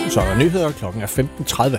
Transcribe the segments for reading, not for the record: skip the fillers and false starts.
Så er der nyheder, klokken er 15.30.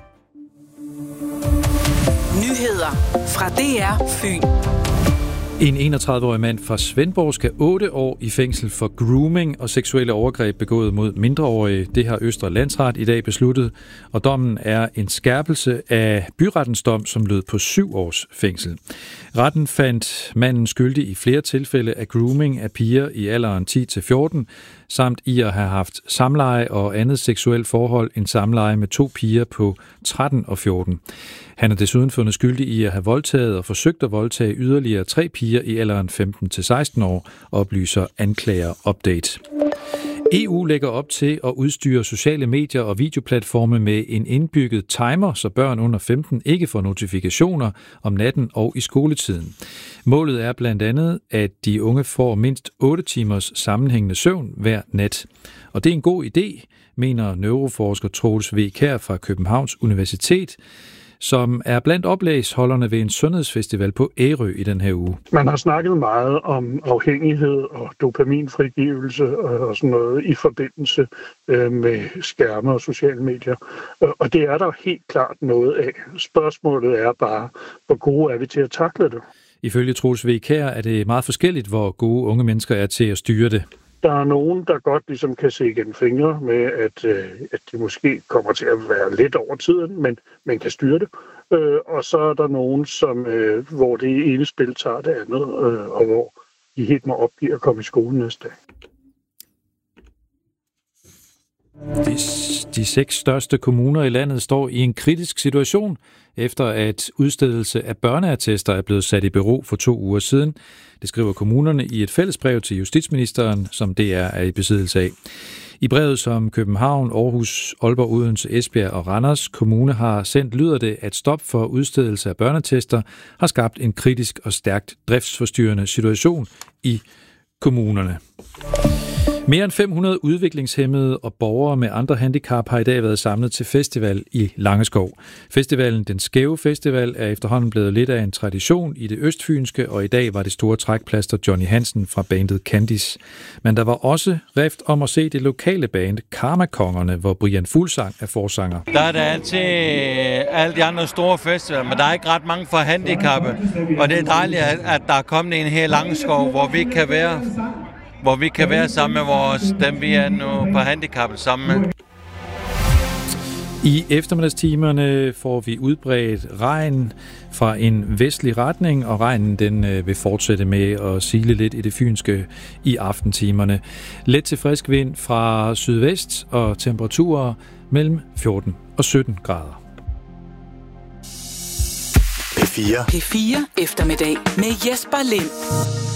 Nyheder fra DR Fyn. En 31-årig mand fra Svendborg skal 8 år i fængsel for grooming og seksuelle overgreb begået mod mindreårige. Det har Østre Landsret i dag besluttet, og dommen er en skærpelse af byrettens dom, som lød på 7 års fængsel. Retten fandt manden skyldig i flere tilfælde af grooming af piger i alderen 10-14, samt i at have haft samleje og andet seksuelt forhold end samleje med 2 piger på 13 og 14. Han er desuden fundet skyldig i at have voldtaget og forsøgt at voldtage yderligere 3 piger i alderen 15-16 år, oplyser anklager Update. EU lægger op til at udstyre sociale medier og videoplatforme med en indbygget timer, så børn under 15 ikke får notifikationer om natten og i skoletiden. Målet er blandt andet, at de unge får mindst 8 timers sammenhængende søvn hver nat. Og det er en god idé, mener neuroforsker Troels V. Kjær fra Københavns Universitet, som er blandt oplægsholderne ved en sundhedsfestival på Ærø i den her uge. Man har snakket meget om afhængighed og dopaminfrigivelse og sådan noget i forbindelse med skærme og sociale medier. Og det er der helt klart noget af. Spørgsmålet er bare, hvor gode er vi til at takle det? Ifølge Troels V. Kjær er det meget forskelligt, hvor gode unge mennesker er til at styre det. Der er nogen, der godt ligesom kan se igennem fingre med, at de måske kommer til at være lidt over tiden, men man kan styre det. Og så er der nogen, hvor det ene spil tager det andet, og hvor de helt må opgive at komme i skole næste dag. De 6 største kommuner i landet står i en kritisk situation, efter at udstedelse af børneattester er blevet sat i bero for 2 uger siden. Det skriver kommunerne i et fællesbrev til justitsministeren, som DR er i besiddelse af. I brevet, som København, Aarhus, Aalborg, Odense, Esbjerg og Randers Kommune har sendt, lyder det, at stop for udstedelse af børneattester har skabt en kritisk og stærkt driftsforstyrrende situation i kommunerne. Mere end 500 udviklingshæmmede og borgere med andre handicap har i dag været samlet til festival i Langeskov. Festivalen, Den Skæve Festival, er efterhånden blevet lidt af en tradition i det østfynske, og i dag var det store trækplaster Johnny Hansen fra bandet Candice. Men der var også rift om at se det lokale band Karmakongerne, hvor Brian Fuglsang er forsanger. Der er det altid alle de andre store festivaler, men der er ikke ret mange for handicappede, og det er dejligt, at der er kommet en her i Langeskov, hvor vi kan være sammen med dem, vi er nu på handicappet sammen med. I eftermiddagstimerne får vi udbredt regn fra en vestlig retning, og regnen den vil fortsætte med at sile lidt i det fynske i aftentimerne. Let til frisk vind fra sydvest og temperaturer mellem 14 og 17 grader. P4 eftermiddag med Jesper Lind.